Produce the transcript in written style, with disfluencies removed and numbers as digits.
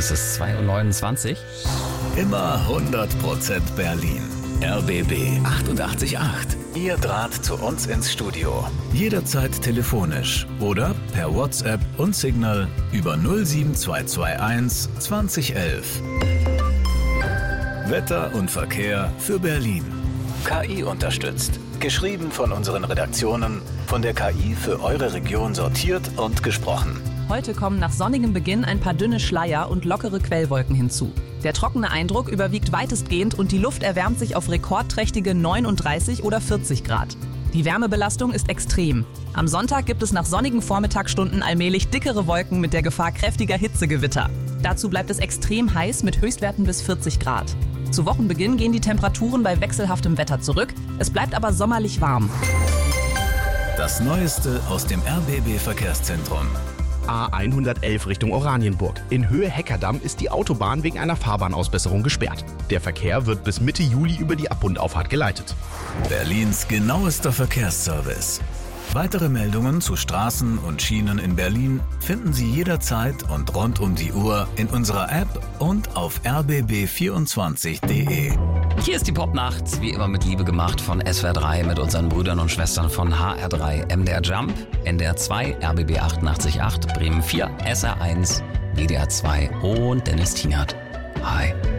Es ist 2:29 Uhr. Immer 100% Berlin. RBB 88.8. Ihr Draht zu uns ins Studio. Jederzeit telefonisch oder per WhatsApp und Signal über 07221 2011. Wetter und Verkehr für Berlin. KI unterstützt. Geschrieben von unseren Redaktionen, von der KI für eure Region sortiert und gesprochen. Heute kommen nach sonnigem Beginn ein paar dünne Schleier und lockere Quellwolken hinzu. Der trockene Eindruck überwiegt weitestgehend und die Luft erwärmt sich auf rekordträchtige 39 oder 40 Grad. Die Wärmebelastung ist extrem. Am Sonntag gibt es nach sonnigen Vormittagsstunden allmählich dickere Wolken mit der Gefahr kräftiger Hitzegewitter. Dazu bleibt es extrem heiß mit Höchstwerten bis 40 Grad. Zu Wochenbeginn gehen die Temperaturen bei wechselhaftem Wetter zurück. Es bleibt aber sommerlich warm. Das Neueste aus dem RBB-Verkehrszentrum. A111 Richtung Oranienburg. In Höhe Heckerdamm ist die Autobahn wegen einer Fahrbahnausbesserung gesperrt. Der Verkehr wird bis Mitte Juli über die Ab- und Auffahrt geleitet. Berlins genauester Verkehrsservice. Weitere Meldungen zu Straßen und Schienen in Berlin finden Sie jederzeit und rund um die Uhr in unserer App und auf rbb24.de. Hier ist die Popnacht, wie immer mit Liebe gemacht von SWR 3 mit unseren Brüdern und Schwestern von HR3, MDR Jump, NDR 2, RBB 88.8, Bremen 4, SR1, WDR 2 und Dennis Tienert. Hi.